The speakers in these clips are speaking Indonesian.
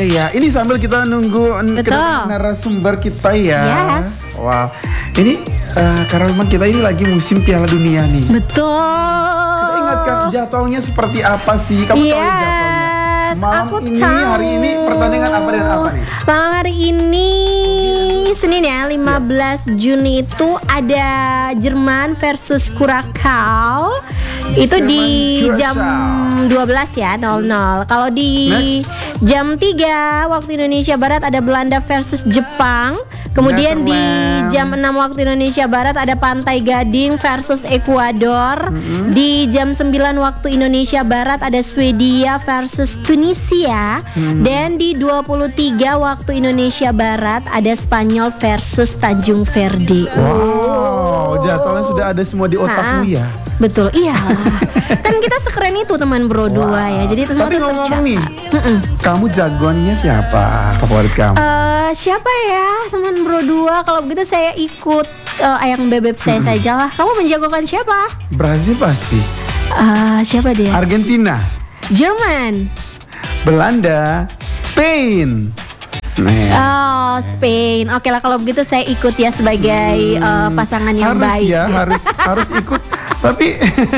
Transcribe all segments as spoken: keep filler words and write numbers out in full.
ya. Ini sambil kita nunggu Betul. narasumber kita ya. Yes. Wow. Ini uh, karena memang kita ini lagi musim Piala Dunia nih. Betul. Kita ingatkan jadwalnya seperti apa sih? Kamu Yes, tahu jadwalnya? Malam aku ini, tahu. hari ini pertandingan apa dan apa nih? Malam hari ini Senin ya, lima belas Juni itu ada Jerman versus Kurakau. Itu Jerman di jam Curaçao. dua belas ya, nol nol. Kalau di Next. jam tiga waktu Indonesia Barat ada Belanda versus Jepang. Kemudian di Netherlands. jam enam waktu Indonesia Barat ada Pantai Gading versus Ekuador. Mm-hmm. Di jam sembilan waktu Indonesia Barat ada Swedia versus Tunisia. Mm. Dan di dua puluh tiga waktu Indonesia Barat ada Spanyol versus Tanjung Verde. Wow, jadwalnya sudah ada semua di otakmu Nah, ya. betul, iya. Kan kita sekeren itu teman bro dua ya. Jadi itu semua Tapi tuh ngomong-ngomong nih, tercatat. Mm-mm. kamu jagoannya siapa? Favorit kamu? Eh, siapa ya teman bro dua? Kalau begitu saya ikut eh, ayang bebek saya saja lah. Kamu menjagokan siapa? Brazil pasti. Eh, siapa dia? Argentina, Jerman. Belanda, Spain. Nah, Oh, Spain. Oke lah kalau begitu saya ikut ya sebagai eh, pasangan yang harus baik. ya, harus harus ikut. Tapi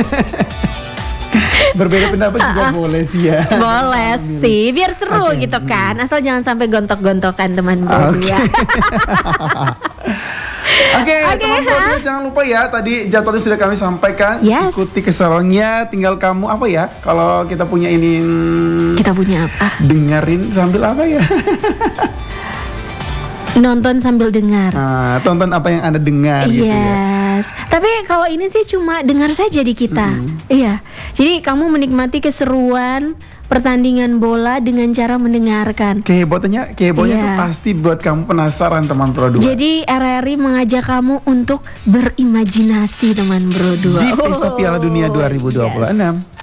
berbeda pendapat juga boleh sih ya. Boleh sih, biar seru Oke. gitu kan. Asal jangan sampai gontok-gontokan teman bro Oke. ya. Oke, Oke, teman ha? bosnya jangan lupa ya, tadi jadwalnya sudah kami sampaikan. Yes. Ikuti keseruannya, tinggal kamu apa ya? Kalau kita punya ini hmm, Kita punya apa? dengerin sambil apa ya? Nonton sambil dengar. Nah, tonton apa yang Anda dengar gitu ya. Yes. Tapi kalau ini sih cuma dengar saja di kita. Iya. Jadi kamu menikmati keseruan pertandingan bola dengan cara mendengarkan. Kehebotannya, kehebotannya Iya. tuh pasti buat kamu penasaran teman Pro dua. Jadi R R I mengajak kamu untuk berimajinasi teman bro dua. Di Pesta Piala Dunia dua ribu dua puluh enam. Yes.